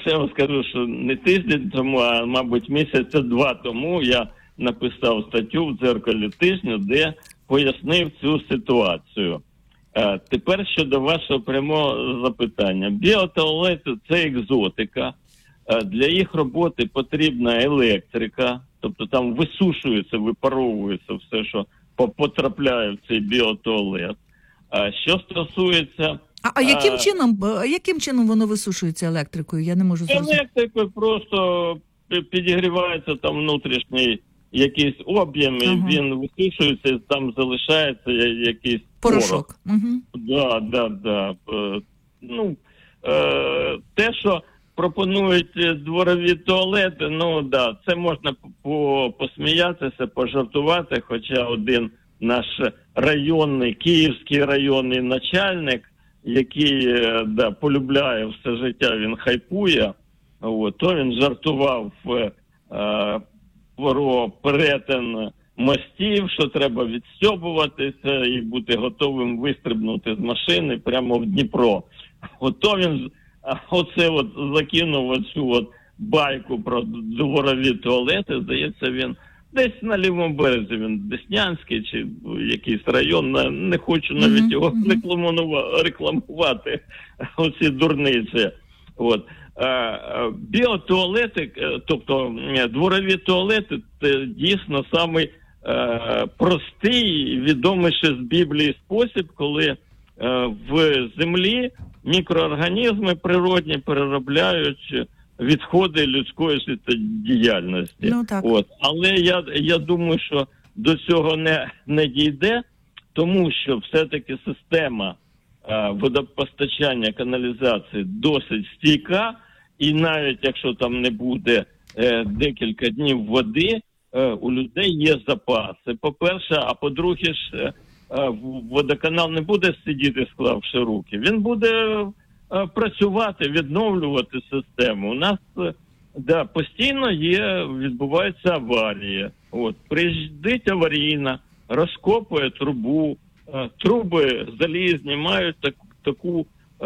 я вам скажу, що не тиждень тому, а, мабуть, місяця 2 тому я написав статтю в «Дзеркалі тижня», де пояснив цю ситуацію. Тепер щодо вашого прямого запитання. Біотуалети – це екзотика. Для їх роботи потрібна електрика, тобто там висушується, випаровується все, що потрапляє в цей біотуалет. Що стосується... А яким чином воно висушується електрикою? Я не можу зрозуміти. Електрикою просто підігрівається там внутрішній якийсь об'єм, і він висушується, і там залишається якийсь порошок. Да. Те, що пропонують дворові туалети, це можна посміятися, пожартувати, хоча один наш київський районний начальник, який полюбляє все життя, він хайпує, то він жартував про перетин мостів, що треба відстьобуватися і бути готовим вистрибнути з машини прямо в Дніпро. То він закинув оцю байку про дворові туалети. Здається, він десь на лівому березі, він Деснянський чи якийсь район, не хочу навіть його рекламувати, оці дурниці. Біотуалети, тобто дворові туалети, це дійсно самий простий, відомий ще з Біблії спосіб, коли в землі мікроорганізми природні переробляють відходи людської життєдіяльності. Але я думаю, що до цього не дійде, тому що все-таки система водопостачання, каналізації досить стійка, і навіть якщо там не буде декілька днів води, у людей є запаси. По-перше, а по-друге ж, водоканал не буде сидіти, склавши руки. Він буде працювати, відновлювати систему. У нас постійно відбуваються аварії. Приїздить аварійна, розкопує трубу, труби залізні мають таку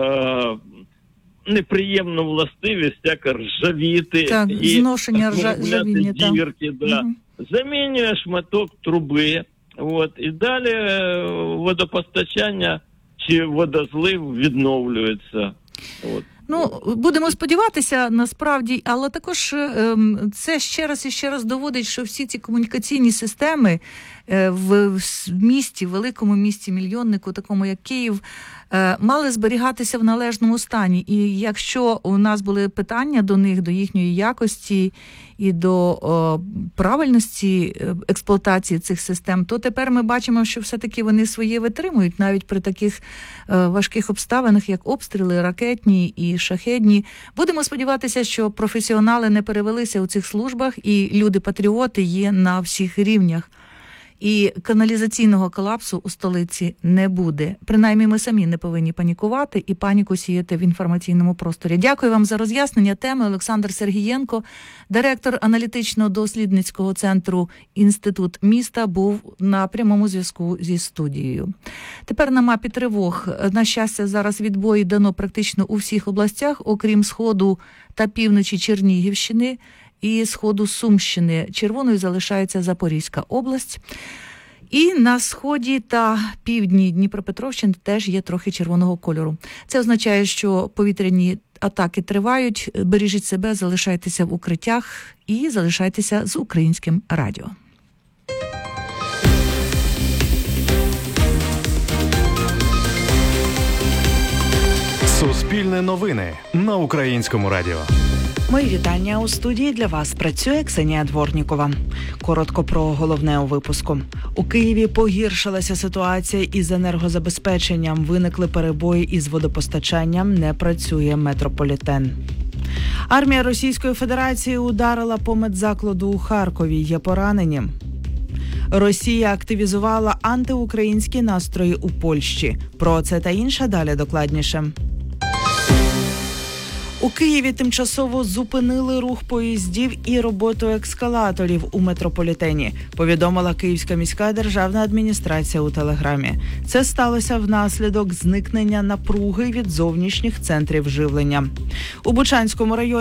неприємну властивість, як ржавіти. Так, зношення ржавіння. Дірки, замінює шматок труби, і далі водопостачання чи водозлив відновлюється. Будемо сподіватися, насправді, але також це ще раз і ще раз доводить, що всі ці комунікаційні системи в місті, великому місті, мільйоннику, такому як Київ, мали зберігатися в належному стані. І якщо у нас були питання до них, до їхньої якості і до правильності експлуатації цих систем, то тепер ми бачимо, що все-таки вони своє витримують, навіть при таких важких обставинах, як обстріли, ракетні і шахедні. Будемо сподіватися, що професіонали не перевелися у цих службах, і люди-патріоти є на всіх рівнях. І каналізаційного колапсу у столиці не буде. Принаймні, ми самі не повинні панікувати і паніку сіяти в інформаційному просторі. Дякую вам за роз'яснення теми. Олександр Сергієнко, директор аналітично-дослідницького центру «Інститут міста», був на прямому зв'язку зі студією. Тепер на мапі тривог. На щастя, зараз відбої дано практично у всіх областях, окрім Сходу та півночі Чернігівщини і Сходу Сумщини. Червоною залишається Запорізька область. І на сході та півдні Дніпропетровщини теж є трохи червоного кольору. Це означає, що повітряні атаки тривають. Бережіть себе, залишайтеся в укриттях і залишайтеся з Українським радіо. Суспільне новини на Українському радіо. Мої вітання. У студії для вас працює Ксенія Дворнікова. Коротко про головне у випуску. У Києві погіршилася ситуація із енергозабезпеченням. Виникли перебої із водопостачанням, не працює метрополітен. Армія Російської Федерації ударила по медзакладу у Харкові. Є поранені. Росія активізувала антиукраїнські настрої у Польщі. Про це та інше далі докладніше. У Києві тимчасово зупинили рух поїздів і роботу ескалаторів у метрополітені, повідомила Київська міська державна адміністрація у Телеграмі. Це сталося внаслідок зникнення напруги від зовнішніх центрів живлення. У Бучанському районі